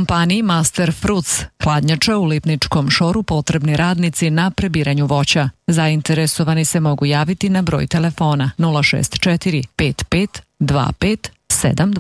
Kompaniji Master Fruits hladnjača u Lipničkom Šoru potrebni radnici na prebiranju voća. Zainteresovani se mogu javiti na broj telefona 064 55 25 72.